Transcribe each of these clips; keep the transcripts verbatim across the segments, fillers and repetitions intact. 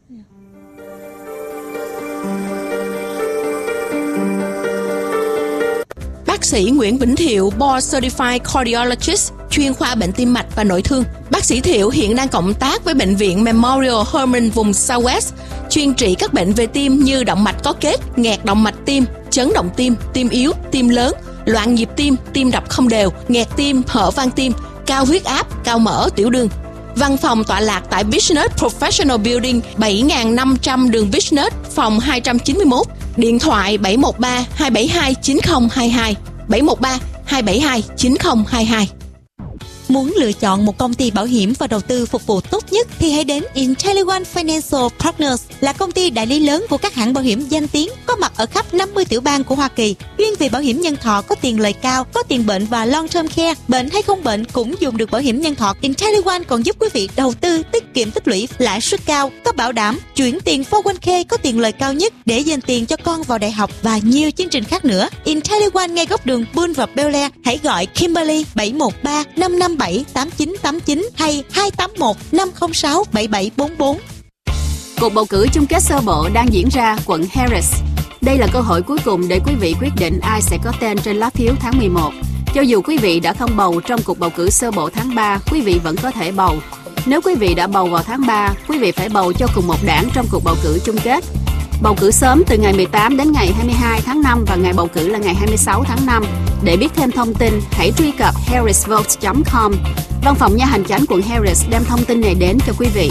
Bác sĩ Nguyễn Vĩnh Thiệu, Board Certified Cardiologist, chuyên khoa bệnh tim mạch và nội thương. Bác sĩ Thiệu hiện đang cộng tác với Bệnh viện Memorial Hermann vùng Southwest, chuyên trị các bệnh về tim như động mạch có kết, nghẹt động mạch tim, chấn động tim, tim yếu, tim lớn, loạn nhịp tim, tim đập không đều, nghẹt tim, hở van tim, cao huyết áp, cao mỡ, tiểu đường. Văn phòng tọa lạc tại Business Professional Building bảy nghìn năm trăm đường Business, phòng hai trăm chín mươi mốt. Điện thoại bảy một ba hai bảy hai chín không hai hai, bảy một ba hai bảy hai chín không hai hai. Muốn lựa chọn một công ty bảo hiểm và đầu tư phục vụ tốt nhất thì hãy đến IntelliOne Financial Partners, là công ty đại lý lớn của các hãng bảo hiểm danh tiếng, có mặt ở khắp năm mươi tiểu bang của Hoa Kỳ, chuyên về bảo hiểm nhân thọ có tiền lời cao, có tiền bệnh và long term care, bệnh hay không bệnh cũng dùng được bảo hiểm nhân thọ. IntelliOne còn giúp quý vị đầu tư, tiết kiệm tích lũy, lãi suất cao, có bảo đảm, chuyển tiền four oh one k có tiền lời cao nhất để dành tiền cho con vào đại học và nhiều chương trình khác nữa. IntelliOne ngay góc đường Bull và Bel Air. Hãy gọi Kimberly bảy một ba năm năm bảy tám chín tám chín hay hai tám một năm không sáu bảy bảy bốn bốn. Cuộc bầu cử chung kết sơ bộ đang diễn ra quận Harris. Đây là cơ hội cuối cùng để quý vị quyết định ai sẽ có tên trên lá phiếu tháng mười một. Cho dù quý vị đã không bầu trong cuộc bầu cử sơ bộ tháng ba, quý vị vẫn có thể bầu. Nếu quý vị đã bầu vào tháng ba, quý vị phải bầu cho cùng một đảng trong cuộc bầu cử chung kết. Bầu cử sớm từ ngày mười tám đến ngày hai mươi hai tháng năm và ngày bầu cử là ngày hai mươi sáu tháng năm. Để biết thêm thông tin, hãy truy cập harris vote chấm com. Văn phòng nha hành chánh quận Harris đem thông tin này đến cho quý vị.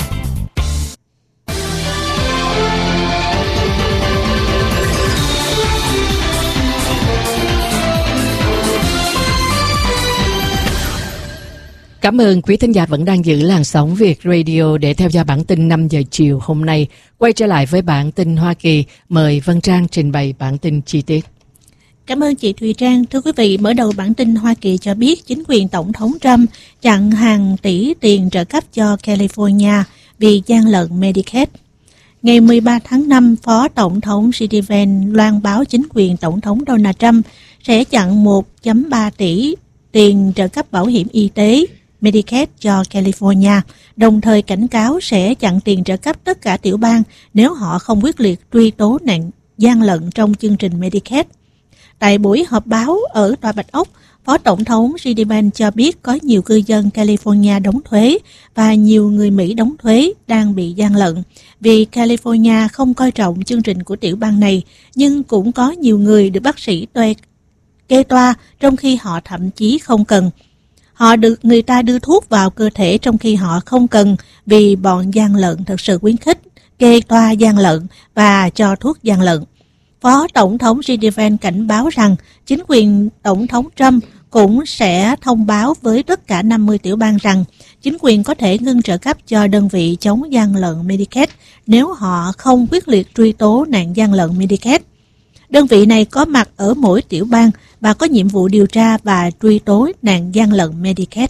Cảm ơn quý thính giả vẫn đang giữ làn sóng Việt Radio để theo dõi bản tin năm giờ chiều hôm nay. Quay trở lại với bản tin Hoa Kỳ, mời Vân Trang trình bày bản tin chi tiết. Cảm ơn chị Thùy Trang. Thưa quý vị, mở đầu bản tin Hoa Kỳ cho biết chính quyền Tổng thống Trump chặn hàng tỷ tiền trợ cấp cho California vì gian lận Medicaid. Ngày mười ba tháng năm, Phó Tổng thống J D Vance loan báo chính quyền Tổng thống Donald Trump sẽ chặn một phẩy ba tỷ tiền trợ cấp bảo hiểm y tế Medicaid cho California, đồng thời cảnh cáo sẽ chặn tiền trợ cấp tất cả tiểu bang nếu họ không quyết liệt truy tố nạn gian lận trong chương trình Medicaid. Tại buổi họp báo ở Tòa Bạch Ốc, Phó Tổng thống J D Vance cho biết có nhiều cư dân California đóng thuế và nhiều người Mỹ đóng thuế đang bị gian lận vì California không coi trọng chương trình của tiểu bang này, nhưng cũng có nhiều người được bác sĩ tuê kê toa trong khi họ thậm chí không cần. Họ được người ta đưa thuốc vào cơ thể trong khi họ không cần vì bọn gian lận thật sự khuyến khích kê toa gian lận và cho thuốc gian lận. Phó Tổng thống J D Vance cảnh báo rằng chính quyền Tổng thống Trump cũng sẽ thông báo với tất cả năm mươi tiểu bang rằng chính quyền có thể ngưng trợ cấp cho đơn vị chống gian lận Medicaid nếu họ không quyết liệt truy tố nạn gian lận Medicaid. Đơn vị này có mặt ở mỗi tiểu bang và có nhiệm vụ điều tra và truy tố nạn gian lận Medicaid.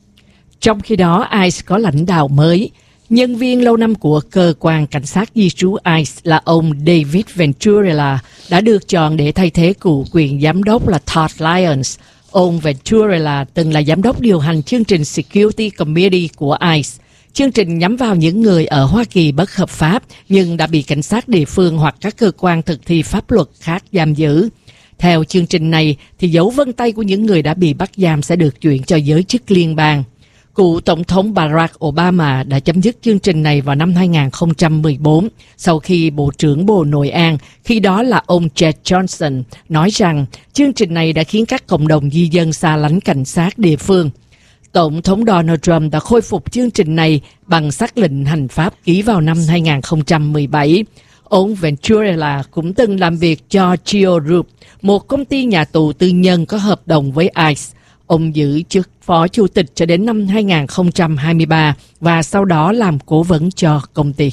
Trong khi đó, i xê có lãnh đạo mới. Nhân viên lâu năm của cơ quan cảnh sát di trú i xê là ông David Venturella đã được chọn để thay thế cựu quyền giám đốc là Todd Lyons. Ông Venturella từng là giám đốc điều hành chương trình Security Committee của i xê. Chương trình nhắm vào những người ở Hoa Kỳ bất hợp pháp nhưng đã bị cảnh sát địa phương hoặc các cơ quan thực thi pháp luật khác giam giữ. Theo chương trình này, thì dấu vân tay của những người đã bị bắt giam sẽ được chuyển cho giới chức liên bang. Cựu Tổng thống Barack Obama đã chấm dứt chương trình này vào năm hai nghìn không trăm mười bốn sau khi Bộ trưởng Bộ Nội an, khi đó là ông Jed Johnson, nói rằng chương trình này đã khiến các cộng đồng di dân xa lánh cảnh sát địa phương. Tổng thống Donald Trump đã khôi phục chương trình này bằng sắc lệnh hành pháp ký vào năm hai nghìn không trăm mười bảy. Ông Venturella cũng từng làm việc cho Geo Group, một công ty nhà tù tư nhân có hợp đồng với i xê. Ông giữ chức phó chủ tịch cho đến năm hai nghìn không trăm hai mươi ba và sau đó làm cố vấn cho công ty.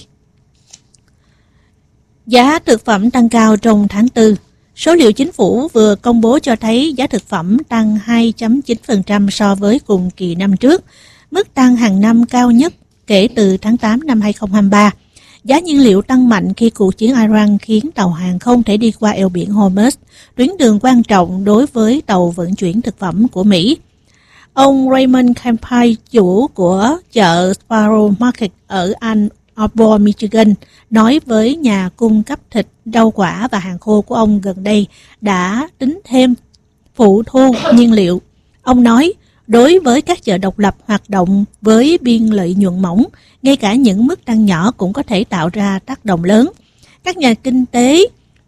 Giá thực phẩm tăng cao trong tháng tư. Số liệu chính phủ vừa công bố cho thấy giá thực phẩm tăng hai phẩy chín phần trăm so với cùng kỳ năm trước, mức tăng hàng năm cao nhất kể từ tháng tám năm hai nghìn không trăm hai mươi ba. Giá nhiên liệu tăng mạnh khi cuộc chiến Iran khiến tàu hàng không thể đi qua eo biển Hormuz, tuyến đường quan trọng đối với tàu vận chuyển thực phẩm của Mỹ. Ông Raymond Campbell, chủ của chợ Sparrow Market ở Arbor, Michigan, nói với nhà cung cấp thịt, rau quả và hàng khô của ông gần đây đã tính thêm phụ thu nhiên liệu. Ông nói, đối với các chợ độc lập hoạt động với biên lợi nhuận mỏng, ngay cả những mức tăng nhỏ cũng có thể tạo ra tác động lớn. Các nhà kinh tế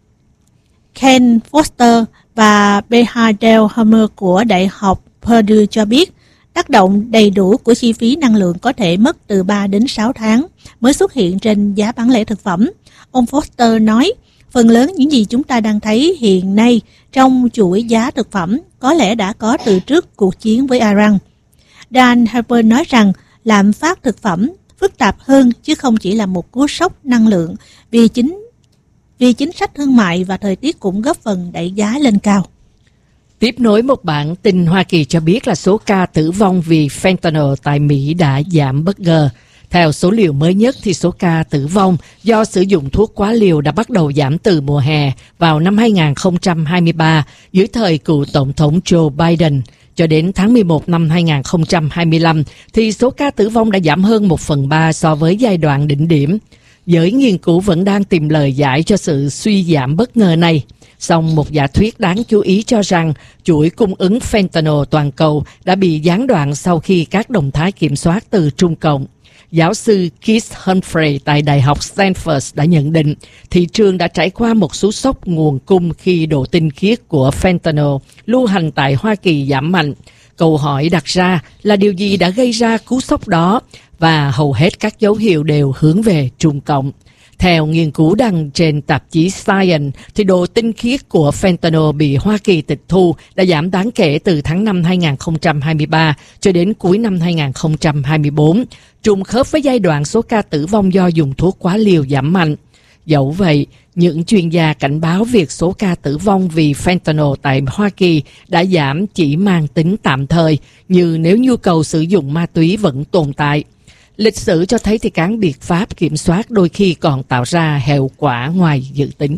Ken Foster và Behardel Hammer của Đại học Purdue cho biết, tác động đầy đủ của chi phí năng lượng có thể mất từ ba đến sáu tháng mới xuất hiện trên giá bán lẻ thực phẩm. Ông Foster nói, phần lớn những gì chúng ta đang thấy hiện nay trong chuỗi giá thực phẩm có lẽ đã có từ trước cuộc chiến với Iran. Dan Harper nói rằng lạm phát thực phẩm phức tạp hơn chứ không chỉ là một cú sốc năng lượng, vì chính vì chính sách thương mại và thời tiết cũng góp phần đẩy giá lên cao. Tiếp nối một bản tin Hoa Kỳ cho biết là số ca tử vong vì fentanyl tại Mỹ đã giảm bất ngờ. Theo số liệu mới nhất thì số ca tử vong do sử dụng thuốc quá liều đã bắt đầu giảm từ mùa hè vào năm hai nghìn không trăm hai mươi ba dưới thời cựu Tổng thống Joe Biden. Cho đến tháng mười một năm hai nghìn không trăm hai mươi lăm thì số ca tử vong đã giảm hơn một phần ba so với giai đoạn đỉnh điểm. Giới nghiên cứu vẫn đang tìm lời giải cho sự suy giảm bất ngờ này. Song một giả thuyết đáng chú ý cho rằng chuỗi cung ứng fentanyl toàn cầu đã bị gián đoạn sau khi các động thái kiểm soát từ Trung Cộng. Giáo sư Keith Humphrey tại Đại học Stanford đã nhận định thị trường đã trải qua một cú sốc nguồn cung khi độ tinh khiết của fentanyl lưu hành tại Hoa Kỳ giảm mạnh. Câu hỏi đặt ra là điều gì đã gây ra cú sốc đó, và hầu hết các dấu hiệu đều hướng về Trung Cộng. Theo nghiên cứu đăng trên tạp chí Science, thì độ tinh khiết của fentanyl bị Hoa Kỳ tịch thu đã giảm đáng kể từ tháng năm hai nghìn không trăm hai mươi ba cho đến cuối năm hai nghìn không trăm hai mươi bốn, trùng khớp với giai đoạn số ca tử vong do dùng thuốc quá liều giảm mạnh. Dẫu vậy, những chuyên gia cảnh báo việc số ca tử vong vì fentanyl tại Hoa Kỳ đã giảm chỉ mang tính tạm thời, như nếu nhu cầu sử dụng ma túy vẫn tồn tại. Lịch sử cho thấy thì các biện pháp kiểm soát đôi khi còn tạo ra hiệu quả ngoài dự tính.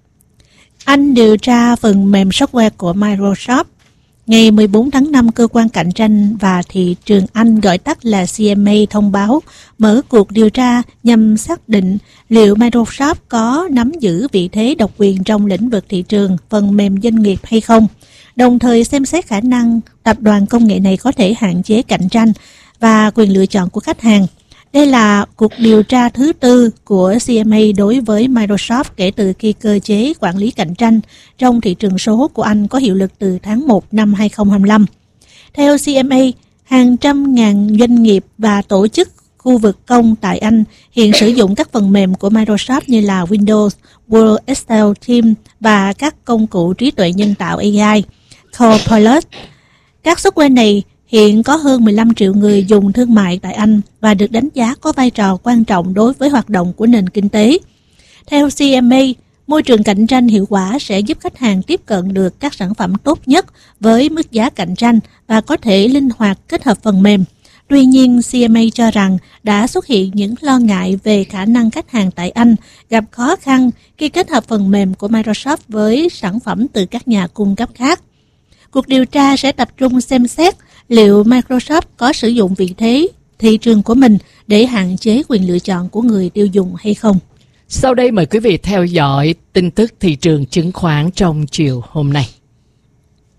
Anh điều tra phần mềm software của Microsoft. Ngày mười bốn tháng năm, Cơ quan Cạnh tranh và Thị trường Anh, gọi tắt là C M A, thông báo mở cuộc điều tra nhằm xác định liệu Microsoft có nắm giữ vị thế độc quyền trong lĩnh vực thị trường phần mềm doanh nghiệp hay không, đồng thời xem xét khả năng tập đoàn công nghệ này có thể hạn chế cạnh tranh và quyền lựa chọn của khách hàng. Đây là cuộc điều tra thứ tư của C M A đối với Microsoft kể từ khi cơ chế quản lý cạnh tranh trong thị trường số của Anh có hiệu lực từ tháng một năm hai nghìn không trăm hai mươi lăm. Theo C M A, hàng trăm ngàn doanh nghiệp và tổ chức khu vực công tại Anh hiện sử dụng các phần mềm của Microsoft như là Windows, Word, Excel, Teams và các công cụ trí tuệ nhân tạo A I, Copilot. Các software này hiện có hơn mười lăm triệu người dùng thương mại tại Anh và được đánh giá có vai trò quan trọng đối với hoạt động của nền kinh tế. Theo C M A, môi trường cạnh tranh hiệu quả sẽ giúp khách hàng tiếp cận được các sản phẩm tốt nhất với mức giá cạnh tranh và có thể linh hoạt kết hợp phần mềm. Tuy nhiên, C M A cho rằng đã xuất hiện những lo ngại về khả năng khách hàng tại Anh gặp khó khăn khi kết hợp phần mềm của Microsoft với sản phẩm từ các nhà cung cấp khác. Cuộc điều tra sẽ tập trung xem xét liệu Microsoft có sử dụng vị thế thị trường của mình để hạn chế quyền lựa chọn của người tiêu dùng hay không. Sau đây mời quý vị theo dõi tin tức thị trường chứng khoán trong chiều hôm nay.